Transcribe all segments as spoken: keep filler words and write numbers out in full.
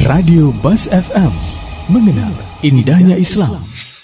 Radio Bas F M, mengenal indahnya Islam.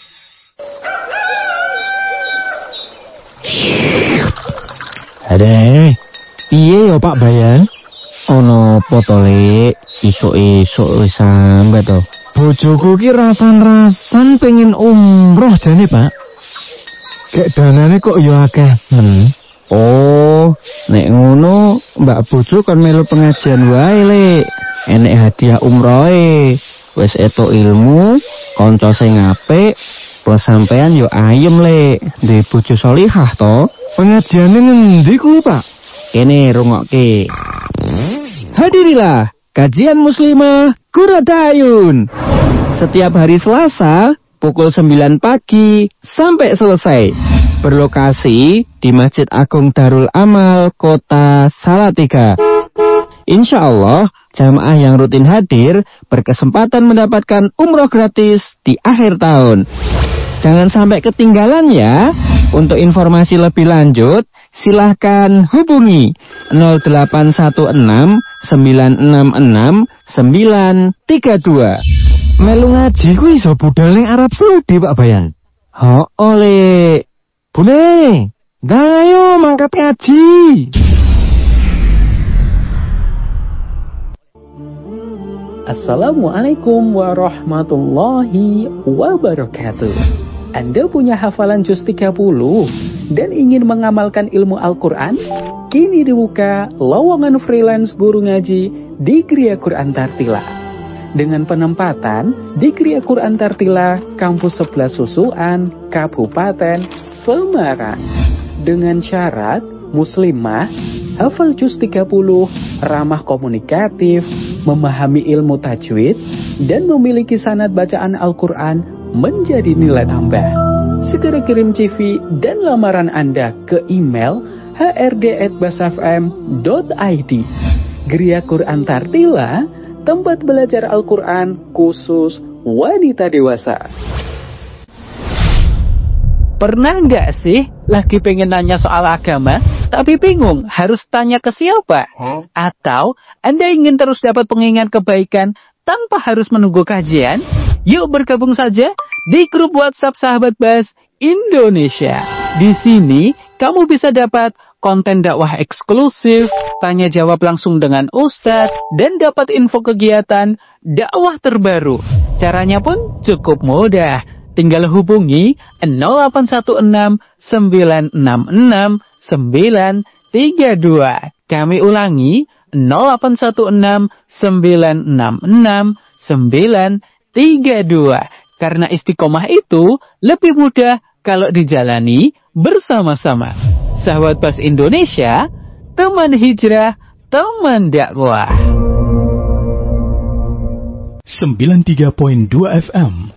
Ade, piye yo Pak Bayan? Ono potole isuk-isuk wis sampe to. Bojoku ki rasan-rasan pengen umroh jane, Pak. Kek danane kok yo akeh men. Oh, nek ngono Mbak bojo kon melu pengajian wae, Lek. Enek hadiah umrohe. Wis etuk ilmu, kanca sing apik, plus sampean yo ayem, Lek. Duwe bojo salihah to. Pengajiane ngendi kuwi, Pak? Kene rungokke. Hadirilah kajian muslimah Quratayun. Setiap hari Selasa pukul sembilan pagi sampai selesai. Berlokasi di Masjid Agung Darul Amal Kota Salatiga. Insya Allah jamaah yang rutin hadir berkesempatan mendapatkan umroh gratis di akhir tahun. Jangan sampai ketinggalan ya. Untuk informasi lebih lanjut, silahkan hubungi nol delapan satu enam sembilan enam enam sembilan tiga dua. Melu ngaji kuwi iso budal ning Arab Saudi, Pak Bayan. Ho, oleh. Bune, ayo mangkat ngaji. Assalamualaikum warahmatullahi wabarakatuh. Anda punya hafalan juz tiga puluh dan ingin mengamalkan ilmu Al-Quran? Kini dibuka lowongan freelance guru ngaji di Gria Quran Tartila. Dengan penempatan di Gria Quran Tartila, Kampus sebelas Susuan, Kabupaten Semarang. Dengan syarat muslimah, hafal juz tiga puluh, ramah komunikatif, memahami ilmu tajwid, dan memiliki sanad bacaan Al-Quran menjadi nilai tambah. Segera kirim C V dan lamaran Anda ke email h r d at basfm dot i d. Gria Quran Tartila, tempat belajar Al-Quran khusus wanita dewasa. Pernah nggak sih lagi pengen nanya soal agama, tapi bingung harus tanya ke siapa? Huh? Atau Anda ingin terus dapat pengingat kebaikan tanpa harus menunggu kajian? Yuk bergabung saja di grup WhatsApp Sahabat Bas Indonesia. Di sini kamu bisa dapat konten dakwah eksklusif, tanya jawab langsung dengan Ustadz, dan dapat info kegiatan dakwah terbaru. Caranya pun cukup mudah. Tinggal hubungi nol delapan satu enam sembilan enam enam sembilan tiga dua. Kami ulangi nol delapan satu enam sembilan enam enam sembilan tiga dua. Karena istiqomah itu lebih mudah kalau dijalani bersama-sama. Sahabat Bas Indonesia, teman hijrah, teman dakwah. sembilan puluh tiga koma dua F M